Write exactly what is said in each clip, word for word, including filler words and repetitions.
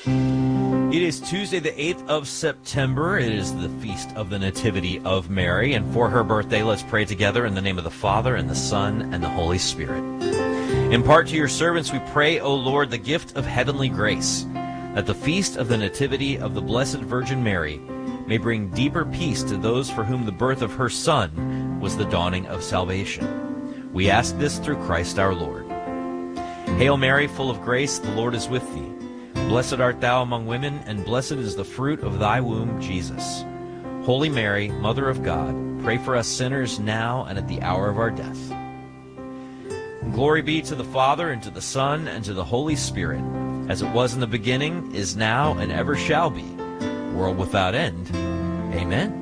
It is Tuesday, the eighth of September. It is the feast of the Nativity of Mary. And for her birthday, let's pray together in the name of the Father, and the Son, and the Holy Spirit. Impart to your servants, we pray, O Lord, the gift of heavenly grace, that the feast of the Nativity of the Blessed Virgin Mary may bring deeper peace to those for whom the birth of her Son was the dawning of salvation. We ask this through Christ our Lord. Hail Mary, full of grace, the Lord is with thee. Blessed art thou among women, and blessed is the fruit of thy womb, Jesus. Holy Mary, Mother of God, pray for us sinners now and at the hour of our death. Glory be to the Father, and to the Son, and to the Holy Spirit, as it was in the beginning, is now, and ever shall be, world without end. Amen.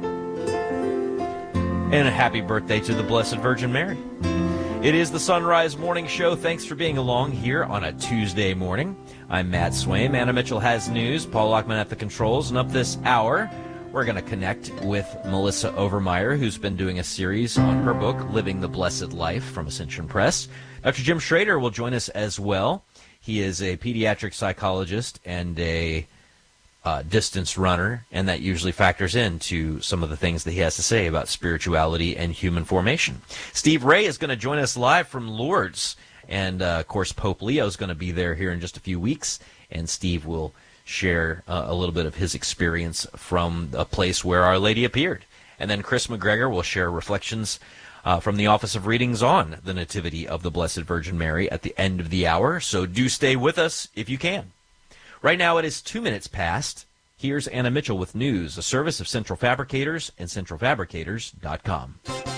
And a happy birthday to the Blessed Virgin Mary. It is the Sunrise Morning Show. Thanks for being along here on a Tuesday morning. I'm Matt Swaim. Anna Mitchell has news. Paul Lockman at the controls. And up this hour, we're going to connect with Melissa Overmeyer, who's been doing a series on her book, Living the Blessed Life, from Ascension Press. Doctor Jim Schrader will join us as well. He is a pediatric psychologist and a uh, distance runner, and that usually factors into some of the things that he has to say about spirituality and human formation. Steve Ray is going to join us live from Lourdes, and uh, of course Pope Leo is going to be there here in just a few weeks, and Steve will share uh, a little bit of his experience from a place where Our Lady appeared. And then Chris McGregor will share reflections uh, from the Office of Readings on the Nativity of the Blessed Virgin Mary at the end of the hour, so do stay with us if you can. Right now it is two minutes past. Here's Anna Mitchell with news, a service of Central Fabricators and central fabricators dot com.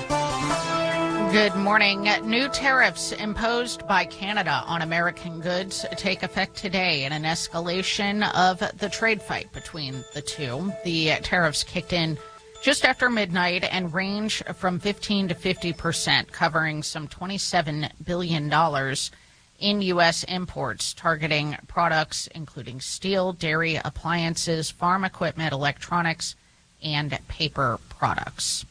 Good morning. New tariffs imposed by Canada on American goods take effect today in an escalation of the trade fight between the two. The tariffs kicked in just after midnight and range from fifteen to fifty percent, covering some twenty-seven billion dollars in U S imports, targeting products including steel, dairy, appliances, farm equipment, electronics, and paper products.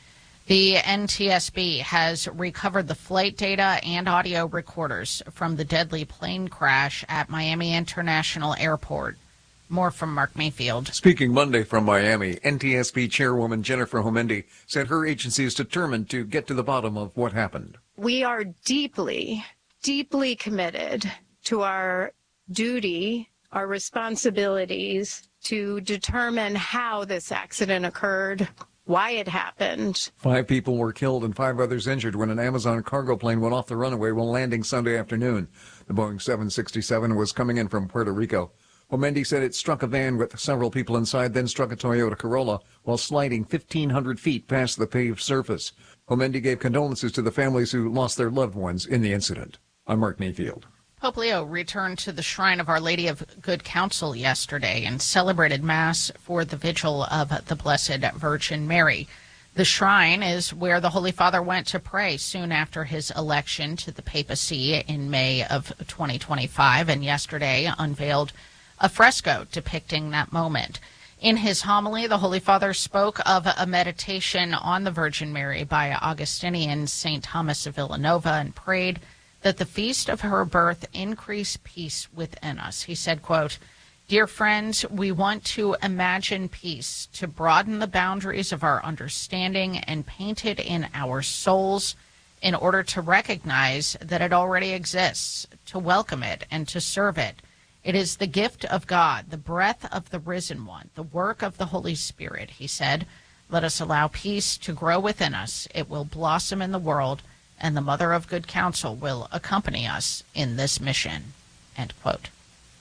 The N T S B has recovered the flight data and audio recorders from the deadly plane crash at Miami International Airport. More from Mark Mayfield. Speaking Monday from Miami, N T S B Chairwoman Jennifer Homendy said her agency is determined to get to the bottom of what happened. We are deeply, deeply committed to our duty, our responsibilities to determine how this accident occurred, why it happened. Five people were killed and five others injured when an Amazon cargo plane went off the runway while landing Sunday afternoon. The Boeing seven sixty-seven was coming in from Puerto Rico. Homendy said it struck a van with several people inside, then struck a Toyota Corolla while sliding fifteen hundred feet past the paved surface. Homendy gave condolences to the families who lost their loved ones in the incident. I'm Mark Mayfield. Pope Leo returned to the Shrine of Our Lady of Good Counsel yesterday and celebrated Mass for the Vigil of the Blessed Virgin Mary. The shrine is where the Holy Father went to pray soon after his election to the papacy in May of twenty twenty-five, and yesterday unveiled a fresco depicting that moment. In his homily, the Holy Father spoke of a meditation on the Virgin Mary by Augustinian Saint Thomas of Villanova and prayed that the feast of her birth increase peace within us. He said, quote, "Dear friends, we want to imagine peace, to broaden the boundaries of our understanding and paint it in our souls in order to recognize that it already exists, to welcome it and to serve it. It is the gift of God, the breath of the risen one, the work of the Holy Spirit," he said. "Let us allow peace to grow within us. It will blossom in the world, and the Mother of Good Counsel will accompany us in this mission." End quote.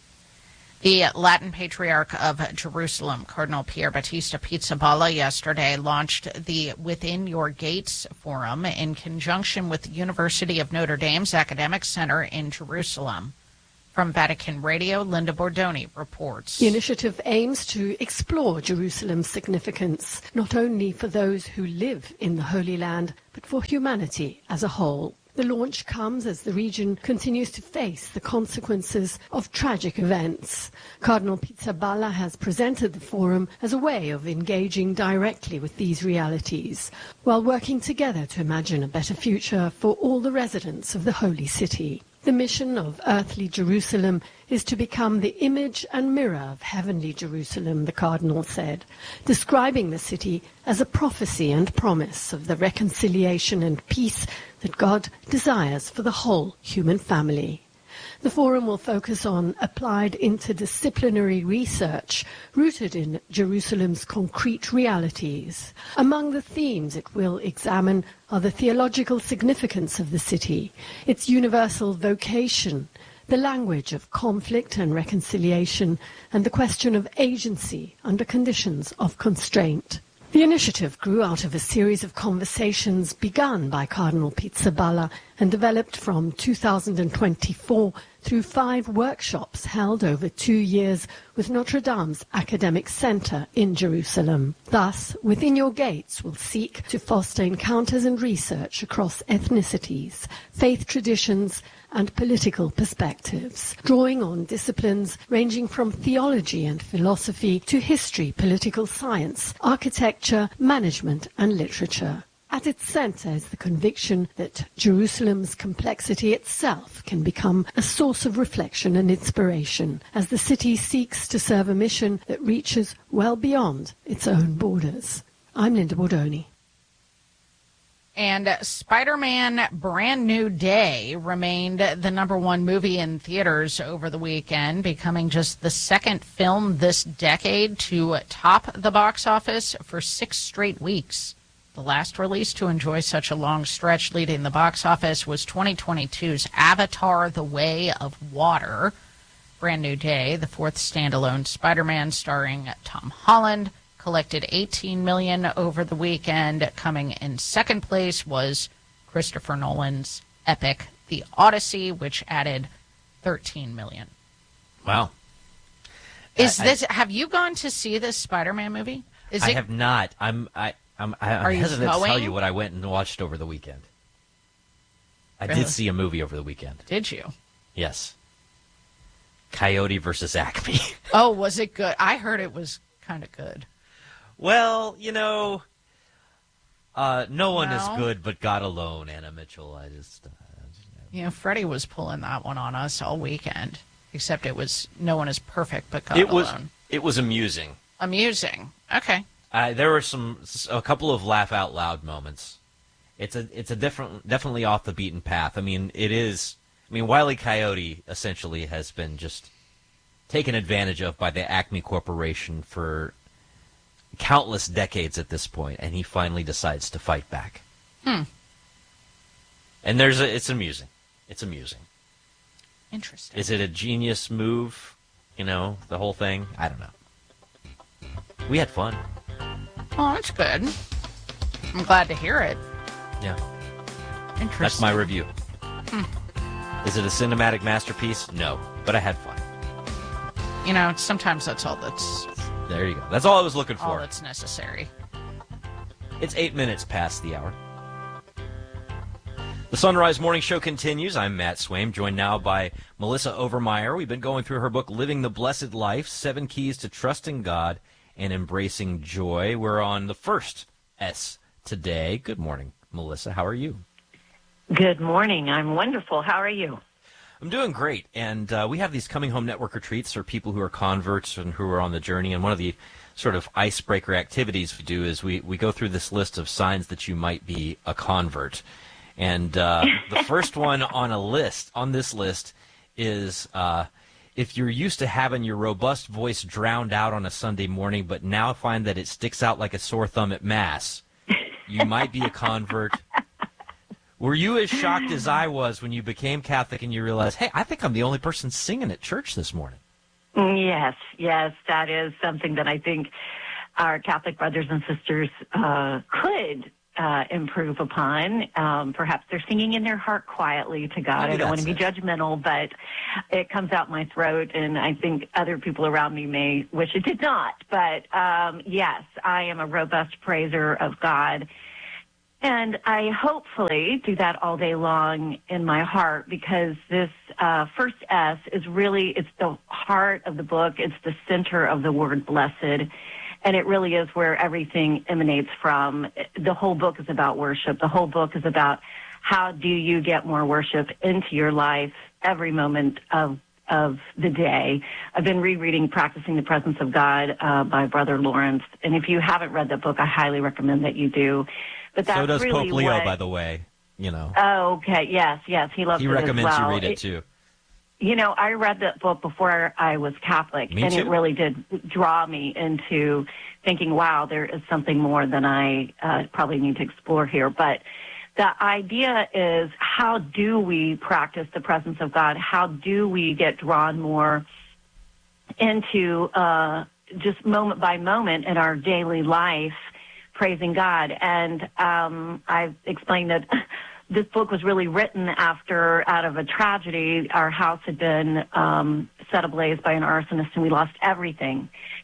The Latin Patriarch of Jerusalem, Cardinal Pier Battista Pizzaballa, yesterday launched the Within Your Gates Forum in conjunction with the University of Notre Dame's Academic Center in Jerusalem. From Vatican Radio, Linda Bordoni reports. The initiative aims to explore Jerusalem's significance, not only for those who live in the Holy Land, but for humanity as a whole. The launch comes as the region continues to face the consequences of tragic events. Cardinal Pizzaballa has presented the forum as a way of engaging directly with these realities, while working together to imagine a better future for all the residents of the Holy City. The mission of earthly Jerusalem is to become the image and mirror of heavenly Jerusalem, the cardinal said, describing the city as a prophecy and promise of the reconciliation and peace that God desires for the whole human family. The forum will focus on applied interdisciplinary research rooted in Jerusalem's concrete realities. Among the themes it will examine are the theological significance of the city, its universal vocation, the language of conflict and reconciliation, and the question of agency under conditions of constraint. The initiative grew out of a series of conversations begun by Cardinal Pizzaballa and developed from two thousand twenty-four through five workshops held over two years with Notre Dame's academic center in Jerusalem. Thus, Within Your Gates will seek to foster encounters and research across ethnicities, faith traditions, and political perspectives, drawing on disciplines ranging from theology and philosophy to history, political science, architecture, management, and literature. At its center is the conviction that Jerusalem's complexity itself can become a source of reflection and inspiration as the city seeks to serve a mission that reaches well beyond its own borders. I'm Linda Bordoni. And Spider-Man Brand New Day remained the number one movie in theaters over the weekend, becoming just the second film this decade to top the box office for six straight weeks. The last release to enjoy such a long stretch leading the box office was twenty twenty-two's Avatar: The Way of Water. Brand New Day, the fourth standalone Spider-Man starring Tom Holland, collected eighteen million dollars over the weekend. Coming in second place was Christopher Nolan's epic The Odyssey, which added thirteen million dollars. Wow. Is I, this? I, have you gone to see this Spider-Man movie? Is I it, have not. I'm I I'm, I'm Are you hesitant to tell going? you what I went and watched over the weekend. I Really? did see a movie over the weekend. Did you? Yes. Coyote versus Acme. Oh, was it good? I heard it was kind of good. Well, you know, uh, no one Well. is good but God alone, Anna Mitchell. I just, uh, You know, Freddie was pulling that one on us all weekend, except it was no one is perfect but God it was alone. it was amusing. Amusing. Okay. Uh, there were some a couple of laugh out loud moments. It's a it's a different definitely off the beaten path. I mean, it is. I mean, Wile E. Coyote essentially has been just taken advantage of by the Acme Corporation for countless decades at this point, and he finally decides to fight back. Hmm. And there's a, it's amusing. It's amusing. Interesting. Is it a genius move? You know, the whole thing? I don't know. We had fun. Oh, that's good. I'm glad to hear it. Yeah. Interesting. That's my review. Hmm. Is it a cinematic masterpiece? No, but I had fun. You know, sometimes that's all that's There you go. That's all I was looking all for. that's necessary. It's eight minutes past the hour. The Sunrise Morning Show continues. I'm Matt Swaim, joined now by Melissa Overmeyer. We've been going through her book, Living the Blessed Life, Seven Keys to Trusting God and Embracing Joy. We're on the first S today. Good morning, Melissa. How are you? Good morning. I'm wonderful. How are you? I'm doing great. And uh, we have these Coming Home Network retreats for people who are converts and who are on the journey. And one of the sort of icebreaker activities we do is we, we go through this list of signs that you might be a convert. And uh, the first one on a list, on this list, is uh, if you're used to having your robust voice drowned out on a Sunday morning, but now find that it sticks out like a sore thumb at Mass, you might be a convert. Were you as shocked as I was when you became Catholic and you realized, hey, I think I'm the only person singing at church this morning? Yes, yes, that is something that I think our Catholic brothers and sisters uh, could uh, improve upon. Um, perhaps they're singing in their heart quietly to God. Maybe I don't want to be that's judgmental, but it comes out my throat, and I think other people around me may wish it did not. But um, yes, I am a robust praiser of God. And I hopefully do that all day long in my heart, because this uh, first S is really, it's the heart of the book. It's the center of the word blessed. And it really is where everything emanates from. The whole book is about worship. The whole book is about how do you get more worship into your life every moment of of the day. I've been rereading Practicing the Presence of God uh, by Brother Lawrence, and if you haven't read that book, I highly recommend that you do. But that's so does really Pope Leo, what, by the way. You know. Oh, okay. Yes, yes, he loves he it recommends as well. you read it, it too. You know, I read that book before I was Catholic, Me and too. it really did draw me into thinking, wow, there is something more than I uh, probably need to explore here. But the idea is, how do we practice the presence of God? How do we get drawn more into uh, just moment by moment in our daily life, praising God? And um, I've explained that this book was really written after, out of a tragedy. Our house had been um, set ablaze by an arsonist, and we lost everything.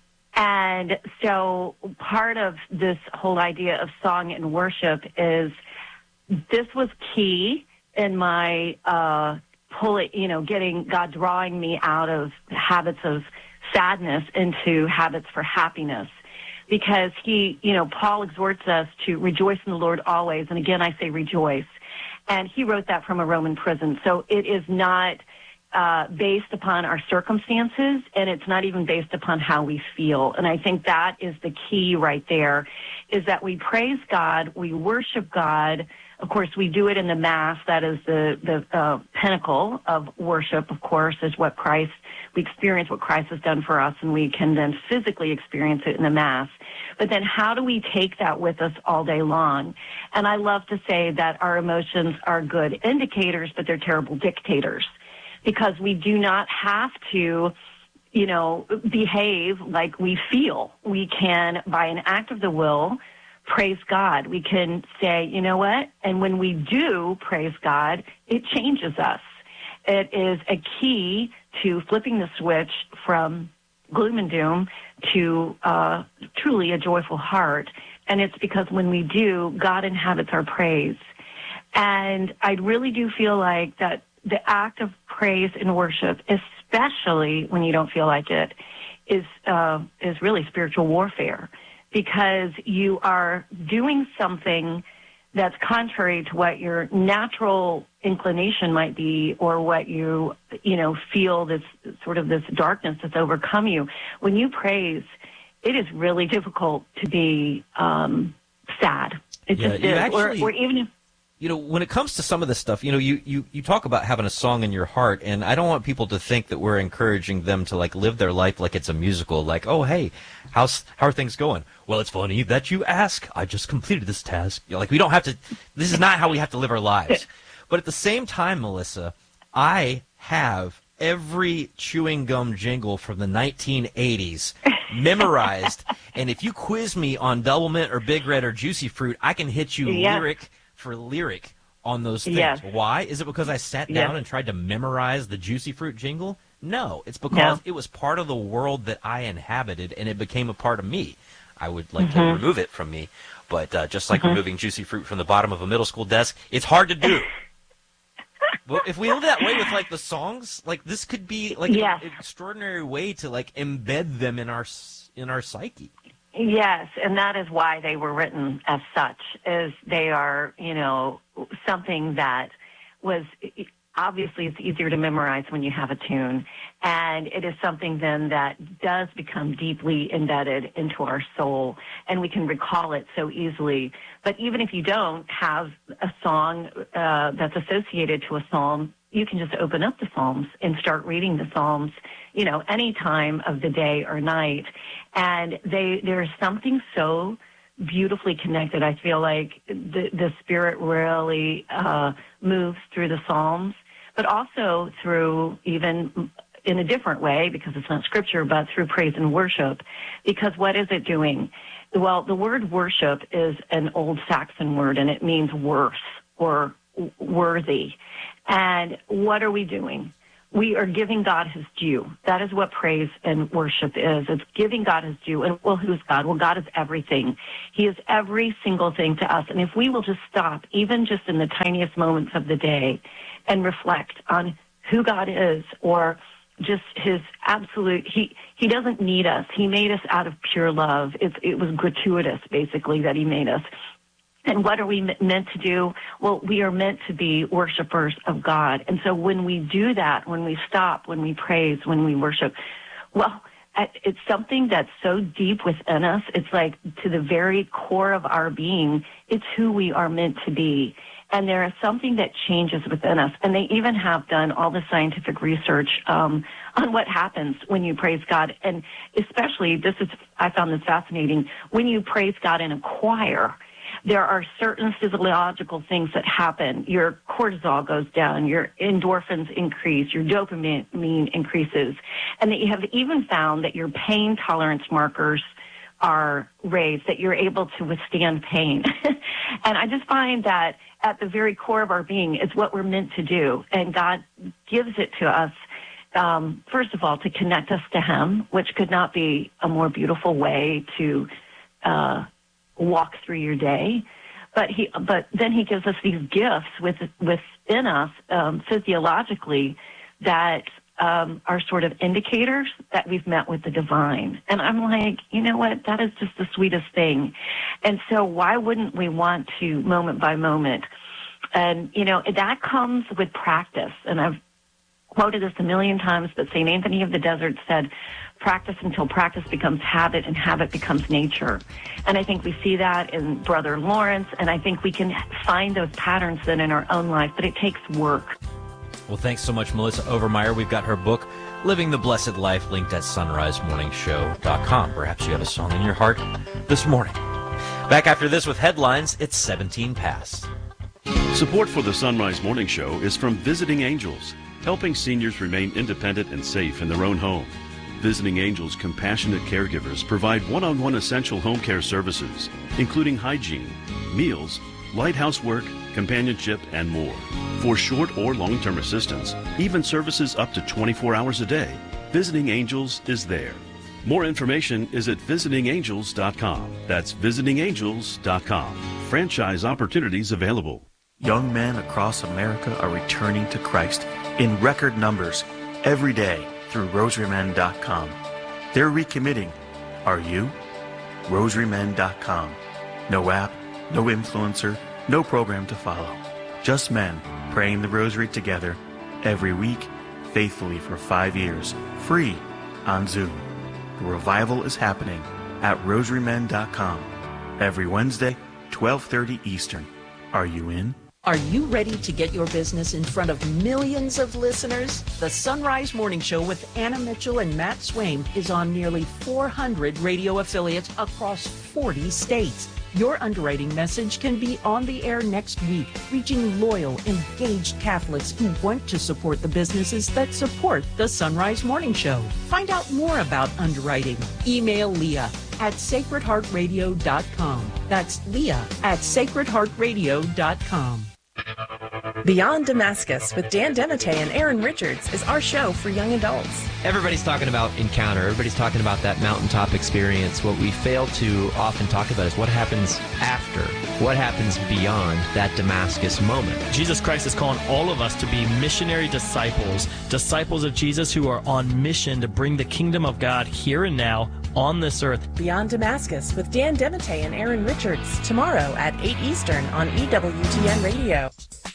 And so part of this whole idea of song and worship is, this was key in my uh, pulling, you know, getting God drawing me out of habits of sadness into habits for happiness. Because he, you know, Paul exhorts us to rejoice in the Lord always. And again, I say rejoice. And he wrote that from a Roman prison. So it is not uh, based upon our circumstances, and it's not even based upon how we feel. And I think that is the key right there, is that we praise God, we worship God. Of course, we do it in the Mass. That is the, the uh, pinnacle of worship, of course, is what Christ, we experience what Christ has done for us, and we can then physically experience it in the Mass. But then how do we take that with us all day long? And I love to say that our emotions are good indicators, but they're terrible dictators, because we do not have to, you know, behave like we feel. We can, by an act of the will, praise God. We can say, you know what? And when we do praise God, it changes us. It is a key to flipping the switch from gloom and doom to uh, truly a joyful heart. And it's because when we do, God inhabits our praise. And I really do feel like that the act of praise and worship, especially when you don't feel like it, is uh, is really spiritual warfare, because you are doing something that's contrary to what your natural inclination might be, or what you, you know, feel, this sort of this darkness that's overcome you. When you praise, it is really difficult to be um, sad. It Yeah, just you is. actually- or, or even if You know, when it comes to some of this stuff, you know, you, you, you talk about having a song in your heart, and I don't want people to think that we're encouraging them to, like, live their life like it's a musical, like, oh, hey, how's, how are things going? Well, it's funny that you ask. I just completed this task. You know, like, we don't have to, this is not how we have to live our lives. But at the same time, Melissa, I have every chewing gum jingle from the nineteen eighties memorized, and if you quiz me on Double Mint or Big Red or Juicy Fruit, I can hit you Yes. lyric for lyric on those things. Yes. Why? Is it because I sat down Yes. and tried to memorize the Juicy Fruit jingle? No, it's because No. it was part of the world that I inhabited, and it became a part of me. I would like Mm-hmm. to remove it from me, but uh, just like removing Juicy Fruit from the bottom of a middle school desk, it's hard to do. But if we live that way with, like, the songs, like, this could be, like, Yes. an extraordinary way to, like, embed them in our s- in our psyche. Yes, and that is why they were written as such, is they are, you know, something that was, obviously it's easier to memorize when you have a tune, and it is something then that does become deeply embedded into our soul, and we can recall it so easily. But even if you don't have a song uh, that's associated to a psalm, you can just open up the Psalms and start reading the Psalms, you know, any time of the day or night. And they, there's something so beautifully connected. I feel like the, the Spirit really uh, moves through the Psalms, but also through, even in a different way, because it's not scripture, but through praise and worship. Because what is it doing? Well, the word worship is an old Saxon word, and it means worth or worthy. And what are we doing? We are giving God his due. That is what praise and worship is. It's giving God his due. And, well, who is God? Well, God is everything. He is every single thing to us. And if we will just stop, even just in the tiniest moments of the day, and reflect on who God is, or just his absolute, he, he doesn't need us. He made us out of pure love. It's, it was gratuitous, basically, that he made us. And what are we meant to do? Well, we are meant to be worshipers of God. And so when we do that, when we stop, when we praise, when we worship, well, it's something that's so deep within us. It's like to the very core of our being, it's who we are meant to be. And there is something that changes within us. And they even have done all the scientific research um, on what happens when you praise God. And especially, this is, I found this fascinating, when you praise God in a choir, there are certain physiological things that happen. Your cortisol goes down, your endorphins increase, your dopamine increases. And that you have even found that your pain tolerance markers are raised, that you're able to withstand pain. And I just find that at the very core of our being is what we're meant to do. And God gives it to us, um, first of all, to connect us to Him, which could not be a more beautiful way to uh walk through your day. But he, but then He gives us these gifts with, within us, um, physiologically that um, are sort of indicators that we've met with the divine. And I'm like, you know what? That is just the sweetest thing. And so why wouldn't we want to, moment by moment? And, you know, that comes with practice. And I've quoted this a million times, but Saint Anthony of the Desert said, practice until practice becomes habit and habit becomes nature. And I think we see that in Brother Lawrence, and I think we can find those patterns then in our own life, but it takes work. Well, thanks so much, Melissa Overmeyer. We've got her book, Living the Blessed Life, linked at sunrise morning show dot com. Perhaps you have a song in your heart this morning. Back after this with headlines, it's seventeen past. Support for the Sunrise Morning Show is from Visiting Angels, helping seniors remain independent and safe in their own home. Visiting Angels compassionate caregivers provide one-on-one essential home care services, including hygiene, meals, light housework, companionship, and more. For short or long-term assistance, even services up to twenty-four hours a day, Visiting Angels is there. More information is at visiting angels dot com. That's visiting angels dot com. Franchise opportunities available. Young men across America are returning to Christ in record numbers every day through rosary men dot com. They're recommitting. Are you? rosary men dot com. No app, no influencer, no program to follow. Just men praying the rosary together every week, faithfully for five years, free on Zoom. The revival is happening at rosary men dot com every Wednesday, twelve thirty Eastern. Are you in? Are you ready to get your business in front of millions of listeners? The Sunrise Morning Show with Anna Mitchell and Matt Swaim is on nearly four hundred radio affiliates across forty states. Your underwriting message can be on the air next week, reaching loyal, engaged Catholics who want to support the businesses that support the Sunrise Morning Show. Find out more about underwriting. Email Leah at sacred heart radio dot com. That's Leah at sacred heart radio dot com. Beyond Damascus with Dan Demete and Aaron Richards is our show for young adults. Everybody's talking about encounter. Everybody's talking about that mountaintop experience. What we fail to often talk about is what happens after. What happens beyond that Damascus moment. Jesus Christ is calling all of us to be missionary disciples, disciples of Jesus who are on mission to bring the kingdom of God here and now on this earth. Beyond Damascus with Dan Demete and Aaron Richards tomorrow at eight Eastern on E W T N Radio.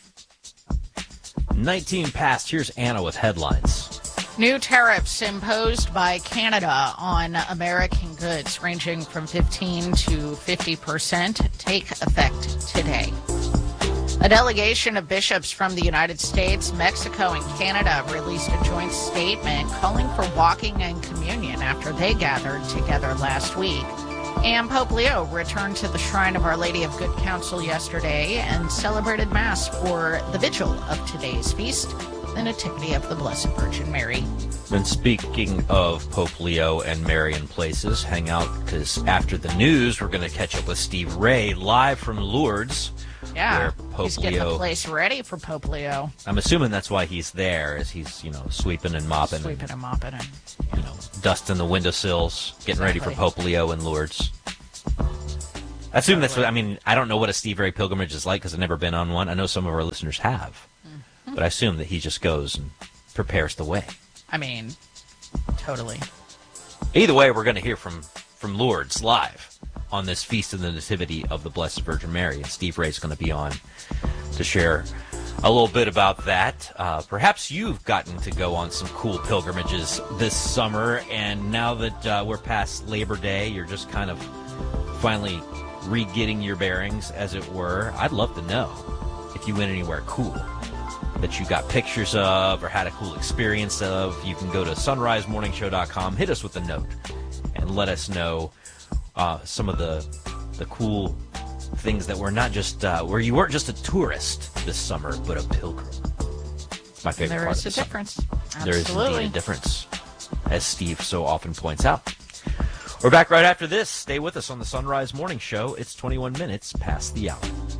nineteen past. Here's Anna with headlines. New tariffs imposed by Canada on American goods ranging from fifteen to fifty percent take effect today. A delegation of bishops from the United States, Mexico, and Canada released a joint statement calling for walking and communion after they gathered together last week. And Pope Leo returned to the Shrine of Our Lady of Good Counsel yesterday and celebrated Mass for the vigil of today's feast, the Nativity of the Blessed Virgin Mary. And speaking of Pope Leo and Marian places, hang out, because after the news, we're going to catch up with Steve Ray live from Lourdes. Yeah, where Pope he's getting Leo, the place ready for Pope Leo. I'm assuming that's why he's there, is he's, you know, sweeping and mopping. Sweeping and, and mopping and, you know, dusting the windowsills, getting exactly. ready for Pope Leo in Lourdes. I assume that's what, I mean, I don't know what a Steve Ray pilgrimage is like because I've never been on one. I know some of our listeners have. Mm-hmm. But I assume that he just goes and prepares the way. I mean, totally. Either way, we're going to hear from, from Lourdes live. on this Feast of the Nativity of the Blessed Virgin Mary. And Steve Ray's going to be on to share a little bit about that. Uh, perhaps you've gotten to go on some cool pilgrimages this summer, and now that uh, we're past Labor Day, you're just kind of finally re-getting your bearings, as it were. I'd love to know if you went anywhere cool that you got pictures of or had a cool experience of. You can go to sunrise morning show dot com, hit us with a note, and let us know uh, some of the the cool things that were not just uh, where you weren't just a tourist this summer, but a pilgrim. It's my favorite there part is of the a difference. Summer. There is Absolutely. indeed a difference, as Steve so often points out. We're back right after this. Stay with us on the Sunrise Morning Show. It's twenty-one minutes past the hour.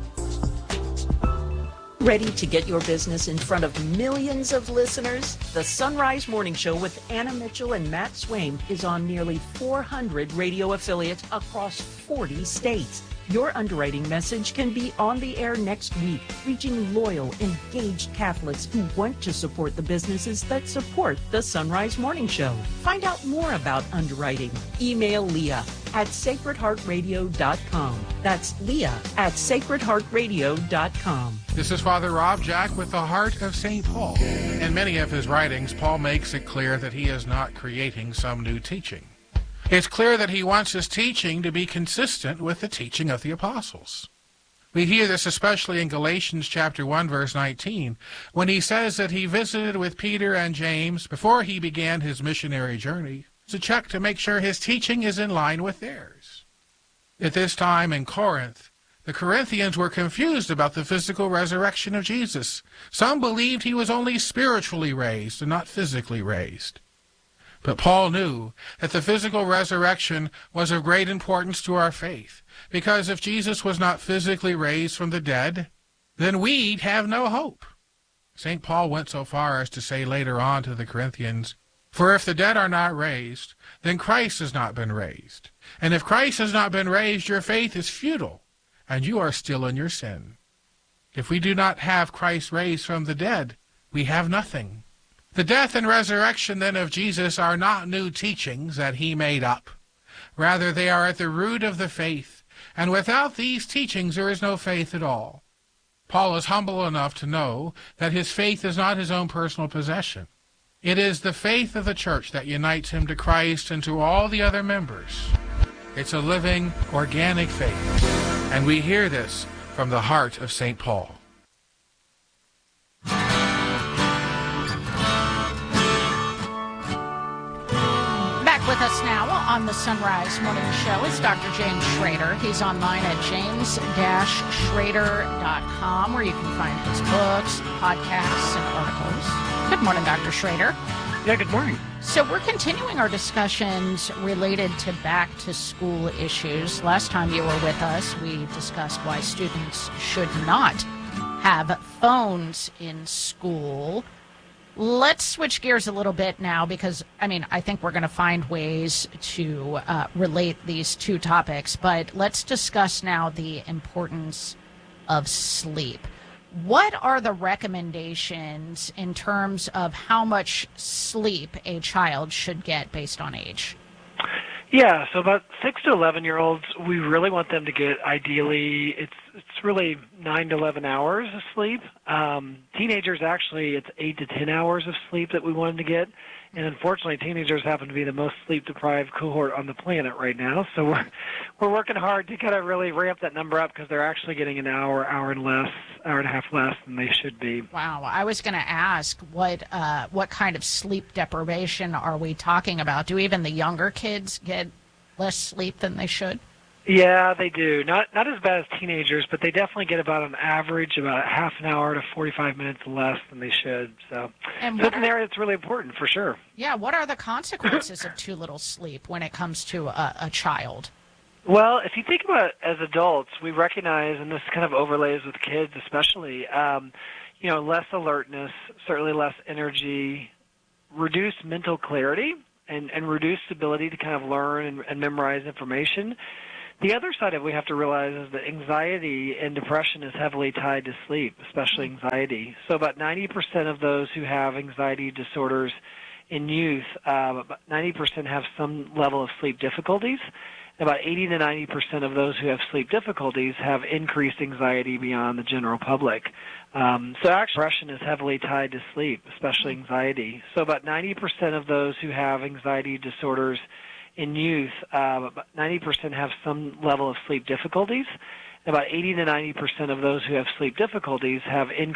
Ready to get your business in front of millions of listeners? The Sunrise Morning Show with Anna Mitchell and Matt Swaim is on nearly four hundred radio affiliates across forty states. Your underwriting message can be on the air next week, reaching loyal, engaged Catholics who want to support the businesses that support the Sunrise Morning Show. Find out more about underwriting. Email Leah at sacred heart radio dot com. That's Leah at sacred heart radio dot com. This is Father Rob Jack with the Heart of Saint Paul. In many of his writings, Paul makes it clear that he is not creating some new teaching. It's clear that he wants his teaching to be consistent with the teaching of the apostles. We hear this especially in Galatians chapter one, verse nineteen, when he says that he visited with Peter and James before he began his missionary journey to check to make sure his teaching is in line with theirs. At this time in Corinth, the Corinthians were confused about the physical resurrection of Jesus. Some believed he was only spiritually raised and not physically raised. But Paul knew that the physical resurrection was of great importance to our faith, because if Jesus was not physically raised from the dead, then we'd have no hope. Saint Paul went so far as to say later on to the Corinthians, "For if the dead are not raised, then Christ has not been raised. And if Christ has not been raised, your faith is futile, and you are still in your sin. If we do not have Christ raised from the dead, we have nothing." The death and resurrection, then, of Jesus are not new teachings that he made up. Rather, they are at the root of the faith, and without these teachings there is no faith at all. Paul is humble enough to know that his faith is not his own personal possession. It is the faith of the church that unites him to Christ and to all the other members. It's a living, organic faith, and we hear this from the heart of Saint Paul. With us now on the Sunrise Morning Show is Doctor James Schrader. He's online at james dash schrader dot com, where you can find his books, podcasts, and articles. Good morning, Doctor Schrader. Yeah, good morning. So we're continuing our discussions related to back-to-school issues. Last time you were with us, we discussed why students should not have phones in school. Let's switch gears a little bit now because, I mean, I think we're going to find ways to uh, relate these two topics, but let's discuss now the importance of sleep. What are the recommendations in terms of how much sleep a child should get based on age? Yeah, so about six to eleven-year-olds, we really want them to get, ideally, it's it's really nine to eleven hours of sleep. Um, teenagers, actually, it's eight to ten hours of sleep that we want them to get. And unfortunately, teenagers happen to be the most sleep-deprived cohort on the planet right now. So we're we're working hard to kind of really ramp that number up because they're actually getting an hour, hour and less, hour and a half less than they should be. Wow. I was going to ask what uh, what kind of sleep deprivation are we talking about? Do even the younger kids get less sleep than they should? Yeah, they do. Not not as bad as teenagers, but they definitely get about an average, about half an hour to forty-five minutes less than they should. So, and so it's an area that's really important for sure. Yeah, what are the consequences of too little sleep when it comes to a, a child? Well, if you think about it as adults, we recognize, and this kind of overlays with kids especially, um, you know, less alertness, certainly less energy, reduced mental clarity, and, and reduced ability to kind of learn and, and memorize information. The other side of it we have to realize is that anxiety and depression is heavily tied to sleep, especially anxiety. So about ninety percent of those who have anxiety disorders in youth, uh, about ninety percent have some level of sleep difficulties. About eighty to ninety percent of those who have sleep difficulties have increased anxiety beyond the general public. Um, so actually, depression is heavily tied to sleep, especially anxiety. So about ninety percent of those who have anxiety disorders in youth, uh, about ninety percent have some level of sleep difficulties. About eighty to ninety percent of those who have sleep difficulties have increased